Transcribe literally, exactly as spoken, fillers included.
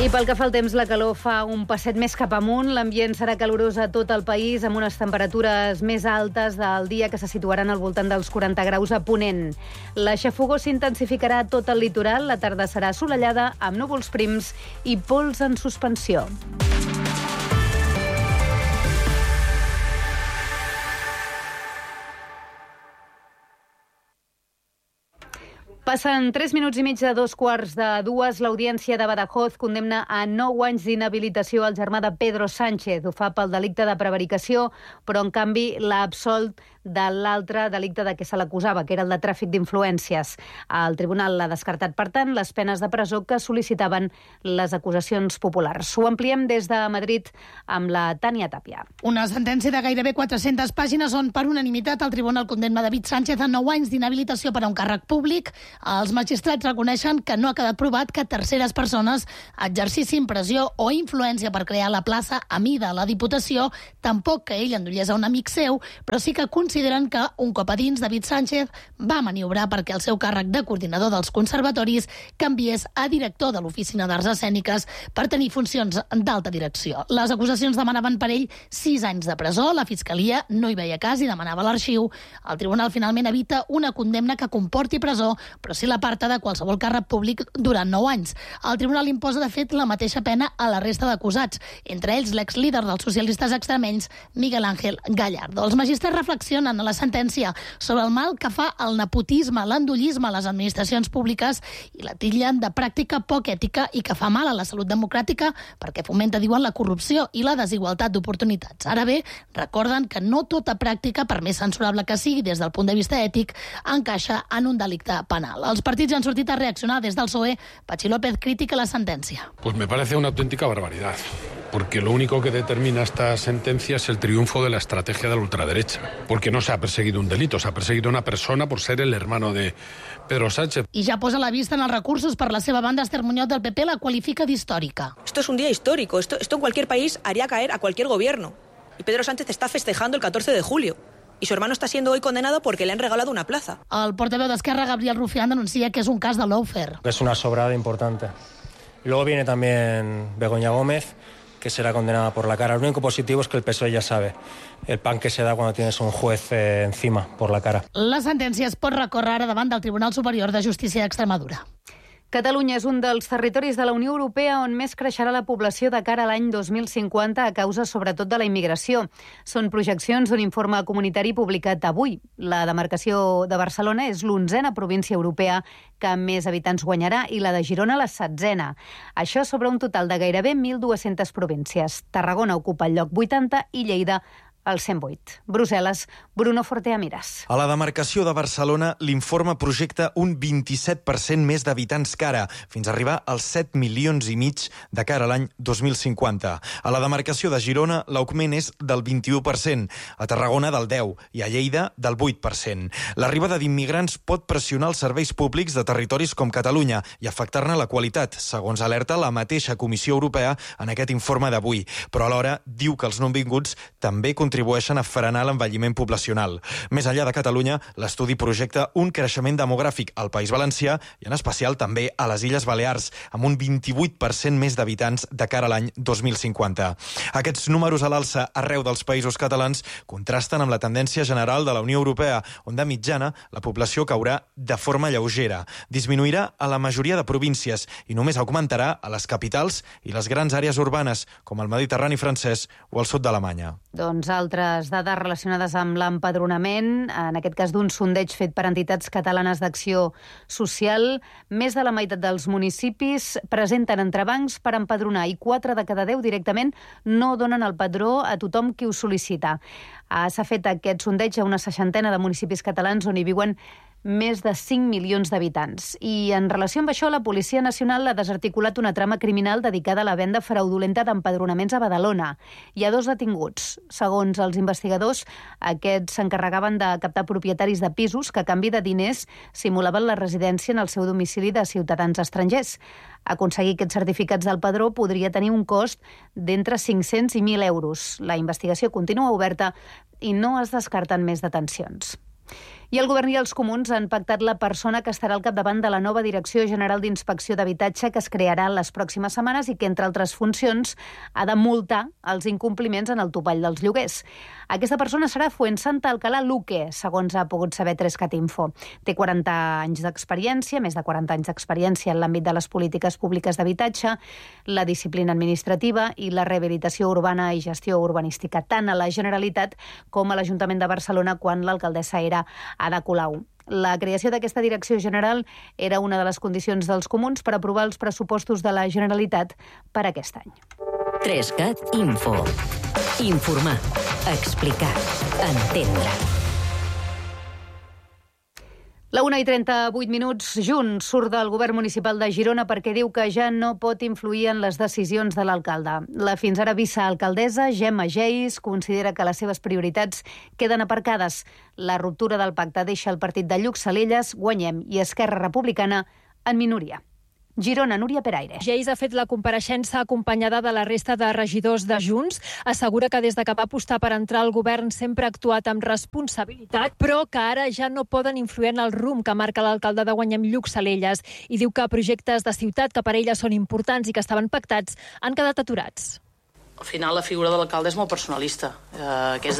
I pel que fa al temps, la calor fa un passet més cap amunt. L'ambient serà calorós a tot el país, amb unes temperatures més altes del dia que se situaran al voltant dels quaranta graus a Ponent. La xafogor s'intensificarà a tot el litoral. La tarda serà assolellada, amb núvols prims i pols en suspensió. Passen tres minuts i mig de dos quarts de dues. L'Audiència de Badajoz condemna a nou anys d'inhabilitació al germà de Pedro Sánchez. Ho fa pel delicte de prevaricació, però en canvi l'ha absolt de l'altre delicte de què se l'acusava, que era el de tràfic d'influències. El tribunal l'ha descartat, per tant, les penes de presó que sol·licitaven les acusacions populars. Ho ampliem des de Madrid amb la Tània Tàpia. Una sentència de gairebé quatre-centes pàgines on, per unanimitat, el tribunal condemna David Sánchez a nou anys d'inhabilitació per a un càrrec públic. Els magistrats reconeixen que no ha quedat provat que terceres persones exercissin pressió o influència per crear la plaça a mida a la Diputació, tampoc que ell endullés a un amic seu, però sí que consideren que, un cop a dins, David Sánchez va maniobrar perquè el seu càrrec de coordinador dels conservatoris canviés a director de l'Oficina d'Arts Escèniques per tenir funcions d'alta direcció. Les acusacions demanaven per ell sis anys de presó, la Fiscalia no hi veia cas i demanava l'arxiu. El tribunal finalment evita una condemna que comporti presó, però sí l'aparta de qualsevol càrrec públic durant nou anys. El tribunal imposa, de fet, la mateixa pena a la resta d'acusats, entre ells l'exlíder dels socialistes extremenys, Miguel Ángel Gallardo. Els magistrats reflexionen a la sentència sobre el mal que fa el nepotisme, l'endollisme a les administracions públiques i la titllen de pràctica poc ètica i que fa mal a la salut democràtica perquè fomenta, diuen, la corrupció i la desigualtat d'oportunitats. Ara bé, recorden que no tota pràctica, per més censurable que sigui des del punt de vista ètic, encaixa en un delicte penal. Els partits han sortit a reaccionar. Des del P S O E, Patxi López critica la sentencia. Pues me parece una auténtica barbaridad, porque lo único que determina esta sentencia es el triunfo de la estrategia de la ultraderecha, porque no se ha perseguido un delito, se ha perseguido una persona por ser el hermano de Pedro Sánchez. I ja posa la vista en els recursos. Per la seva banda, Esther Muñoz del P P la qualifica d'històrica. Esto es un día histórico, esto, esto en cualquier país haría caer a cualquier gobierno. Y Pedro Sánchez está festejando el catorce de julio. Y su hermano está siendo hoy condenado porque le han regalado una plaza. El portaveu d'Esquerra, Gabriel Rufián, denuncia que es un cas de lawfare. Es una sobrada importante. Y luego viene también Begoña Gómez, que será condenada por la cara. Lo único positivo es que el P S O E ya sabe el pan que se da cuando tienes un juez eh, encima por la cara. La sentència es pot recórrer ara davant del Tribunal Superior de Justícia d'Extremadura. Catalunya és un dels territoris de la Unió Europea on més creixerà la població de cara a l'any dos mil cinquanta a causa sobretot de la immigració. Són projeccions d'un informe comunitari publicat avui. La demarcació de Barcelona és l'onzena província europea que més habitants guanyarà i la de Girona la setzena. Això sobre un total de gairebé mil dues-centes províncies. Tarragona ocupa el lloc vuitanta i Lleida el cent vuit. Brussel·les, Bruno Forteamiras. A la demarcació de Barcelona, l'informe projecta un vint-i-set per cent més d'habitants que ara, fins a arribar als set milions i mig de cara a l'any dos mil cinquanta. A la demarcació de Girona, l'augment és del vint-i-u per cent, a Tarragona del deu i a Lleida del vuit per cent. L'arribada d'immigrants pot pressionar els serveis públics de territoris com Catalunya i afectar-ne la qualitat, segons alerta la mateixa Comissió Europea en aquest informe d'avui. Però alhora diu que els nouvinguts també contribueixen a frenar l'envelliment poblacional. Més enllà de Catalunya, l'estudi projecta un creixement demogràfic al País Valencià i en especial també a les Illes Balears, amb un vint-i-vuit per cent més d'habitants de cara a l'any dos mil cinquanta. Aquests números a l'alça arreu dels països catalans contrasten amb la tendència general de la Unió Europea, on de mitjana la població caurà de forma lleugera. Disminuirà a la majoria de províncies i només augmentarà a les capitals i les grans àrees urbanes, com el Mediterrani francès o el sud d'Alemanya. Doncs altres dades relacionades amb l'empadronament, en aquest cas d'un sondeig fet per entitats catalanes d'acció social, més de la meitat dels municipis presenten entrebancs per empadronar i quatre de cada deu directament no donen el padró a tothom qui ho sol·licita. S'ha fet aquest sondeig a una seixantena de municipis catalans on hi viuen més de cinc milions d'habitants. I en relació amb això, la Policia Nacional ha desarticulat una trama criminal dedicada a la venda fraudulenta d'empadronaments a Badalona. Hi ha dos detinguts. Segons els investigadors, aquests s'encarregaven de captar propietaris de pisos que, a canvi de diners, simulaven la residència en el seu domicili de ciutadans estrangers. Aconseguir aquests certificats del padró podria tenir un cost d'entre cinc-cents i mil euros. La investigació continua oberta i no es descarten més detencions. I el govern i els comuns han pactat la persona que estarà al capdavant de la nova Direcció General d'Inspecció d'Habitatge que es crearà en les pròximes setmanes i que, entre altres funcions, ha de multar els incompliments en el topall dels lloguers. Aquesta persona serà Fuensanta Alcalá Luque, segons ha pogut saber Trescat Info. Té quaranta anys d'experiència, més de quaranta anys d'experiència en l'àmbit de les polítiques públiques d'habitatge, la disciplina administrativa i la rehabilitació urbana i gestió urbanística, tant a la Generalitat com a l'Ajuntament de Barcelona quan l'alcaldessa era Ada Colau. La creació d'aquesta direcció general era una de les condicions dels comuns per aprovar els pressupostos de la Generalitat per aquest any. Trescat Info. Informar, explicar, entendre. La una i trenta-vuit minuts, Junts surt del govern municipal de Girona perquè diu que ja no pot influir en les decisions de l'alcalde. La fins ara vicealcaldessa, Gemma Geis, considera que les seves prioritats queden aparcades. La ruptura del pacte deixa el partit de Lluc Salelles, Guanyem i Esquerra Republicana en minoria. Girona, Núria Peraire. Geis ha fet la compareixença acompanyada de la resta de regidors de Junts. Assegura que des de que va apostar per entrar al govern sempre ha actuat amb responsabilitat, però que ara ja no poden influir en el rumb que marca l'alcalde de Guanyem, Lluc Salelles, i diu que projectes de ciutat que per ella són importants i que estaven pactats han quedat aturats. Al final la figura de l'alcalde és molt personalista, eh, que és